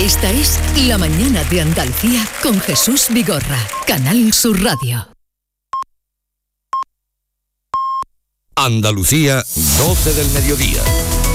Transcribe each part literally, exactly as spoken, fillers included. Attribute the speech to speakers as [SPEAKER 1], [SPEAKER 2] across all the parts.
[SPEAKER 1] Esta es La Mañana de Andalucía con Jesús Vigorra, Canal Sur Radio.
[SPEAKER 2] Andalucía, doce del mediodía.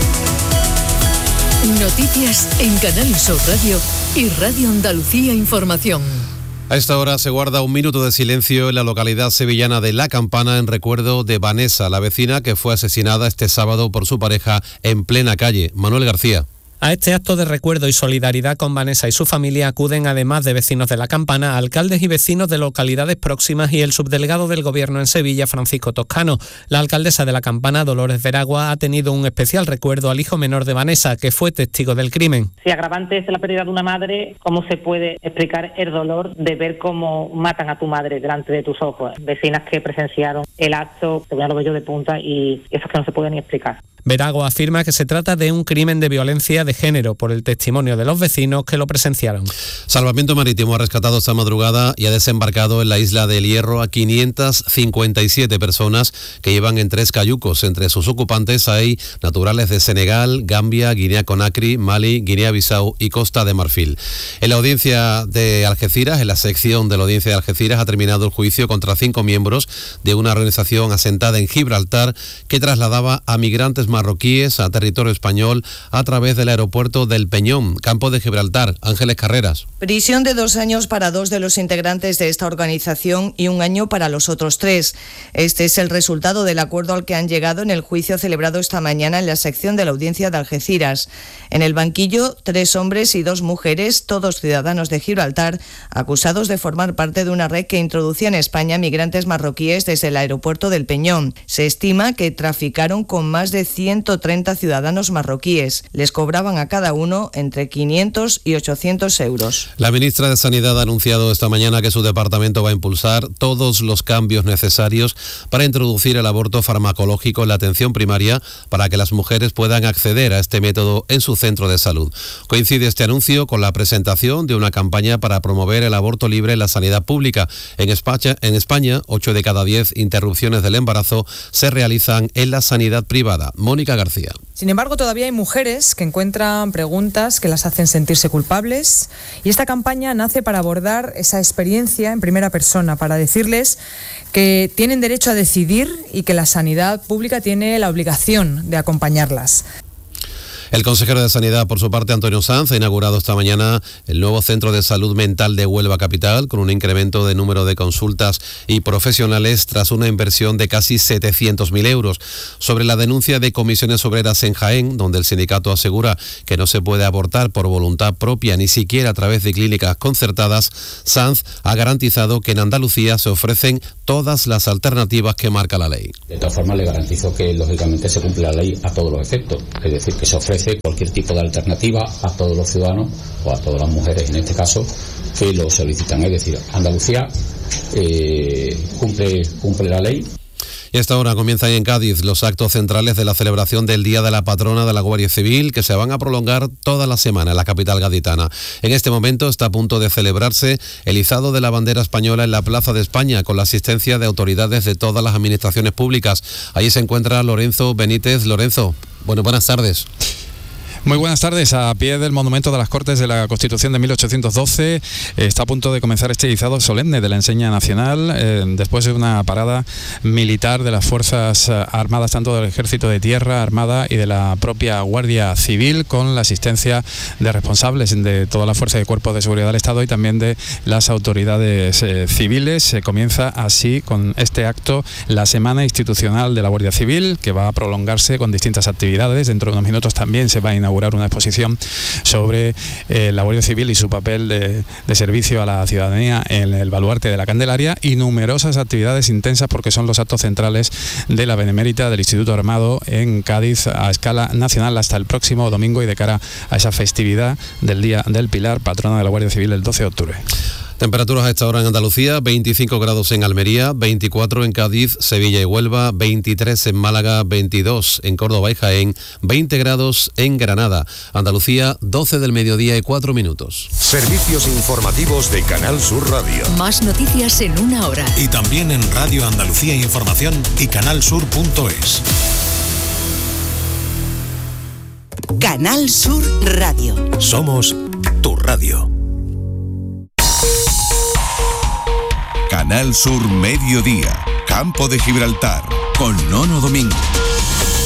[SPEAKER 1] Noticias en Canal Sur Radio y Radio Andalucía Información.
[SPEAKER 3] A esta hora se guarda un minuto de silencio en la localidad sevillana de La Campana en recuerdo de Vanessa, la vecina que fue asesinada este sábado por su pareja en plena calle. Manuel García.
[SPEAKER 4] A este acto de recuerdo y solidaridad con Vanessa y su familia acuden, además de vecinos de La Campana, alcaldes y vecinos de localidades próximas y el subdelegado del Gobierno en Sevilla, Francisco Toscano. La alcaldesa de La Campana, Dolores Veragua, ha tenido un especial recuerdo al hijo menor de Vanessa, que fue testigo del crimen.
[SPEAKER 5] Si agravante es la pérdida de una madre, ¿cómo se puede explicar el dolor de ver cómo matan a tu madre delante de tus ojos? Vecinas que presenciaron el acto, te voy a lo bello de punta y eso es que no se puede ni explicar.
[SPEAKER 4] Veragua afirma que se trata de un crimen de violencia de género por el testimonio de los vecinos que lo presenciaron.
[SPEAKER 3] Salvamento Marítimo ha rescatado esta madrugada y ha desembarcado en la isla del Hierro a quinientas cincuenta y siete personas que llevan en tres cayucos. Entre sus ocupantes hay naturales de Senegal, Gambia, Guinea-Conakry, Mali, Guinea-Bissau y Costa de Marfil. En la audiencia de Algeciras, en la sección de la audiencia de Algeciras, ha terminado el juicio contra cinco miembros de una organización asentada en Gibraltar que trasladaba a migrantes marroquíes a territorio español a través del aeropuerto del Peñón, campo de Gibraltar. Ángeles Carreras.
[SPEAKER 6] Prisión de dos años para dos de los integrantes de esta organización y un año para los otros tres. Este es el resultado del acuerdo al que han llegado en el juicio celebrado esta mañana en la sección de la audiencia de Algeciras. En el banquillo, tres hombres y dos mujeres, todos ciudadanos de Gibraltar, acusados de formar parte de una red que introducía en España migrantes marroquíes desde el aeropuerto del Peñón. Se estima que traficaron con más de ciento treinta ciudadanos marroquíes. Les cobraban a cada uno entre quinientos y ochocientos euros.
[SPEAKER 3] La ministra de Sanidad ha anunciado esta mañana que su departamento va a impulsar todos los cambios necesarios para introducir el aborto farmacológico en la atención primaria para que las mujeres puedan acceder a este método en su centro de salud. Coincide este anuncio con la presentación de una campaña para promover el aborto libre en la sanidad pública. En España, en España, ocho de cada diez interrupciones del embarazo se realizan en la sanidad privada. Mónica García.
[SPEAKER 7] Sin embargo, todavía hay mujeres que encuentran preguntas que las hacen sentirse culpables y esta campaña nace para abordar esa experiencia en primera persona, para decirles que tienen derecho a decidir y que la sanidad pública tiene la obligación de acompañarlas.
[SPEAKER 3] El consejero de Sanidad, por su parte, Antonio Sanz, ha inaugurado esta mañana el nuevo Centro de Salud Mental de Huelva Capital, con un incremento de número de consultas y profesionales tras una inversión de casi setecientos mil euros. Sobre la denuncia de comisiones obreras en Jaén, donde el sindicato asegura que no se puede abortar por voluntad propia, ni siquiera a través de clínicas concertadas, Sanz ha garantizado que en Andalucía se ofrecen todas las alternativas que marca la ley.
[SPEAKER 8] De todas formas, le garantizo que, lógicamente, se cumple la ley a todos los efectos, es decir, que se ofrece cualquier tipo de alternativa a todos los ciudadanos o a todas las mujeres en este caso que lo solicitan. Es decir, Andalucía eh, cumple, cumple la ley.
[SPEAKER 3] Y a esta hora comienzan en Cádiz los actos centrales de la celebración del Día de la Patrona de la Guardia Civil, que se van a prolongar toda la semana en la capital gaditana. En este momento está a punto de celebrarse el izado de la bandera española en la Plaza de España, con la asistencia de autoridades de todas las administraciones públicas. Allí se encuentra Lorenzo Benítez. Lorenzo, bueno, buenas tardes.
[SPEAKER 9] Muy buenas tardes. A pie del Monumento de las Cortes de la Constitución de mil ochocientos doce está a punto de comenzar este izado solemne de la enseña nacional, eh, después de una parada militar de las Fuerzas Armadas, tanto del Ejército de Tierra, Armada y de la propia Guardia Civil, con la asistencia de responsables de toda la Fuerza y Cuerpos de Seguridad del Estado y también de las autoridades eh, civiles. Se comienza así con este acto la Semana Institucional de la Guardia Civil, que va a prolongarse con distintas actividades. Dentro de unos minutos también se va a inaugurar una exposición sobre eh, la Guardia Civil y su papel de, de servicio a la ciudadanía en el baluarte de la Candelaria, y numerosas actividades intensas porque son los actos centrales de la Benemérita del Instituto Armado en Cádiz a escala nacional hasta el próximo domingo y de cara a esa festividad del Día del Pilar, patrona de la Guardia Civil, el doce de octubre.
[SPEAKER 3] Temperaturas a esta hora en Andalucía: veinticinco grados en Almería, veinticuatro en Cádiz, Sevilla y Huelva, veintitrés en Málaga, veintidós en Córdoba y Jaén, veinte grados en Granada. Andalucía, doce del mediodía y cuatro minutos.
[SPEAKER 2] Servicios informativos de Canal Sur Radio.
[SPEAKER 1] Más noticias en una hora.
[SPEAKER 10] Y también en Radio Andalucía Información y canalsur punto es.
[SPEAKER 11] Canal Sur Radio.
[SPEAKER 2] Somos tu radio. Radio. Canal Sur Mediodía, Campo de Gibraltar, con Nono Domingo.